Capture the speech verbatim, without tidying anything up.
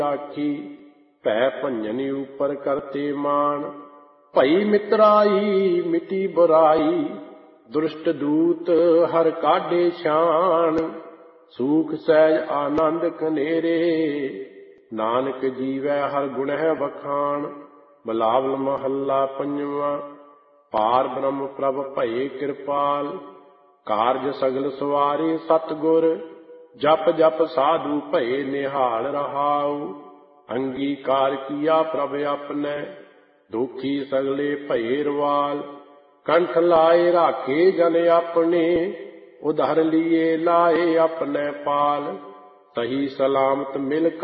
आखी भै भंजन ऊपर करते मान भई मित्राई मिटी बुराई दुष्ट दूत हर काढे शान सूख सहज आनंद कनेरे नानक जीवै हर गुणह बखान बिलावल महला पंजवा पार ब्रह्म प्रभ भये कृपाल कारज सगल सवारे सतगुर जप जप साधु भये निहाल रहाऊ अंगीकार किया प्रभ अपने दुखी सगले भये रवाल कंठ लाए राखे जन अपने उधर लिए लाए अपने पाल सही सलामत मिल